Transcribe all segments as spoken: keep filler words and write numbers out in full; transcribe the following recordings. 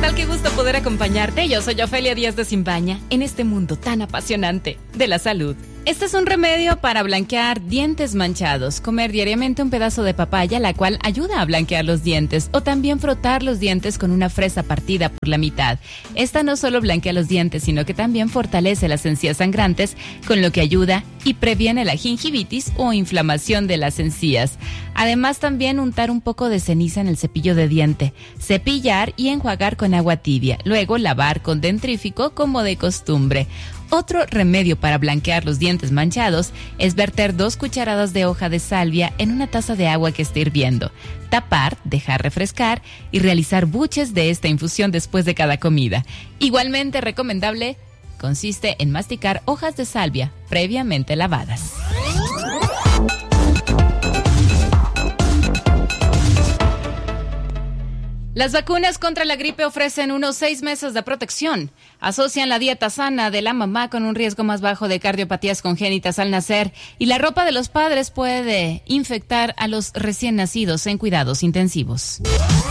tal? Qué gusto poder acompañarte. Yo soy Ofelia Díaz de Simbaña en este mundo tan apasionante de la salud. Este es un remedio para blanquear dientes manchados. Comer diariamente un pedazo de papaya, la cual ayuda a blanquear los dientes, o también frotar los dientes con una fresa partida por la mitad. Esta no solo blanquea los dientes, sino que también fortalece las encías sangrantes, con lo que ayuda y previene la gingivitis o inflamación de las encías. Además, también untar un poco de ceniza en el cepillo de diente, cepillar y enjuagar con agua tibia, luego lavar con dentrífico como de costumbre. Otro remedio para blanquear los dientes manchados es verter dos cucharadas de hoja de salvia en una taza de agua que esté hirviendo, tapar, dejar refrescar y realizar buches de esta infusión después de cada comida. Igualmente recomendable consiste en masticar hojas de salvia previamente lavadas. Las vacunas contra la gripe ofrecen unos seis meses de protección. Asocian la dieta sana de la mamá con un riesgo más bajo de cardiopatías congénitas al nacer, y la ropa de los padres puede infectar a los recién nacidos en cuidados intensivos.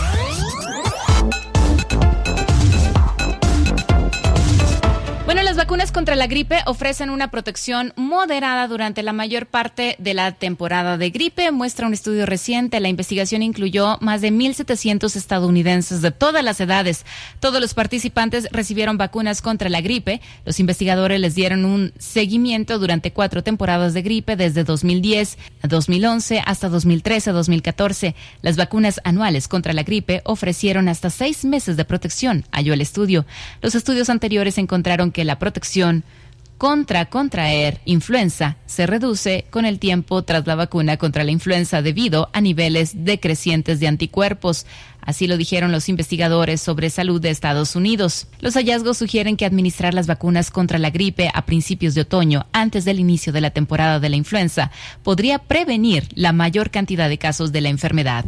Bueno, las vacunas contra la gripe ofrecen una protección moderada durante la mayor parte de la temporada de gripe, muestra un estudio reciente. La investigación incluyó más de mil setecientos estadounidenses de todas las edades. Todos los participantes recibieron vacunas contra la gripe. Los investigadores les dieron un seguimiento durante cuatro temporadas de gripe, desde dos mil diez a dos mil once hasta dos mil trece a dos mil catorce. Las vacunas anuales contra la gripe ofrecieron hasta seis meses de protección, halló el estudio. Los estudios anteriores encontraron que que la protección contra contraer influenza se reduce con el tiempo tras la vacuna contra la influenza debido a niveles decrecientes de anticuerpos. Así lo dijeron los investigadores sobre salud de Estados Unidos. Los hallazgos sugieren que administrar las vacunas contra la gripe a principios de otoño, antes del inicio de la temporada de la influenza, podría prevenir la mayor cantidad de casos de la enfermedad.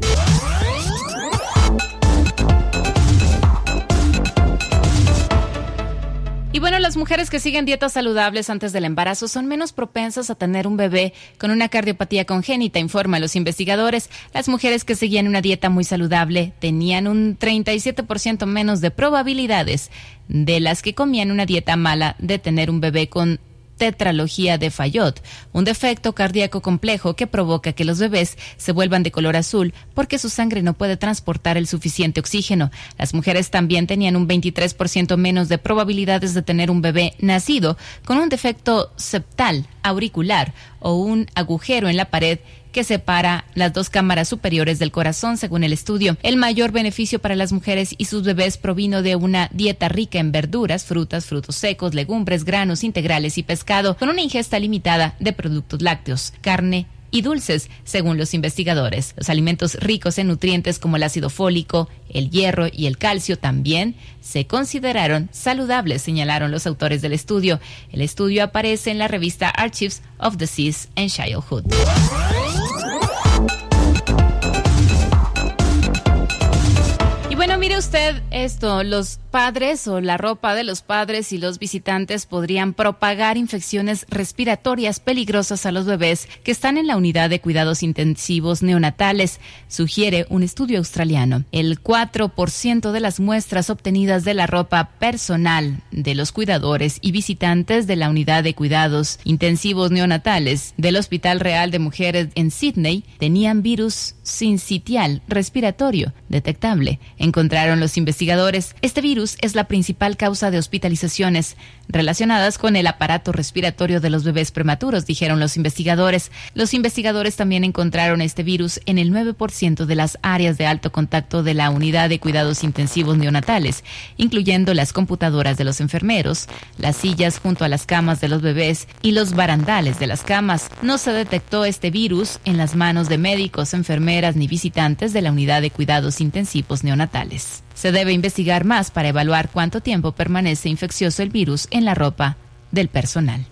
Y bueno, las mujeres que siguen dietas saludables antes del embarazo son menos propensas a tener un bebé con una cardiopatía congénita, informan los investigadores. Las mujeres que seguían una dieta muy saludable tenían un treinta y siete por ciento menos de probabilidades de las que comían una dieta mala de tener un bebé con tetralogía de Fayot, un defecto cardíaco complejo que provoca que los bebés se vuelvan de color azul porque su sangre no puede transportar el suficiente oxígeno. Las mujeres también tenían un veintitrés por ciento menos de probabilidades de tener un bebé nacido con un defecto septal auricular o un agujero en la pared que separa las dos cámaras superiores del corazón, según el estudio. El mayor beneficio para las mujeres y sus bebés provino de una dieta rica en verduras, frutas, frutos secos, legumbres, granos integrales y pescado, con una ingesta limitada de productos lácteos, carne y dulces, según los investigadores. Los alimentos ricos en nutrientes como el ácido fólico, el hierro y el calcio también se consideraron saludables, señalaron los autores del estudio. El estudio aparece en la revista Archives of Disease and Childhood. Y bueno, mire usted esto, los padres o la ropa de los padres y los visitantes podrían propagar infecciones respiratorias peligrosas a los bebés que están en la unidad de cuidados intensivos neonatales, sugiere un estudio australiano. El cuatro por ciento de las muestras obtenidas de la ropa personal de los cuidadores y visitantes de la unidad de cuidados intensivos neonatales del Hospital Real de Mujeres en Sydney tenían virus sincitial respiratorio detectable, encontraron los investigadores. Este virus es la principal causa de hospitalizaciones relacionadas con el aparato respiratorio de los bebés prematuros, dijeron los investigadores. Los investigadores también encontraron este virus en el nueve por ciento de las áreas de alto contacto de la unidad de cuidados intensivos neonatales, incluyendo las computadoras de los enfermeros, las sillas junto a las camas de los bebés y los barandales de las camas. No se detectó este virus en las manos de médicos, enfermeras ni visitantes de la unidad de cuidados intensivos neonatales. Se debe investigar más para evaluar cuánto tiempo permanece infeccioso el virus en la ropa del personal.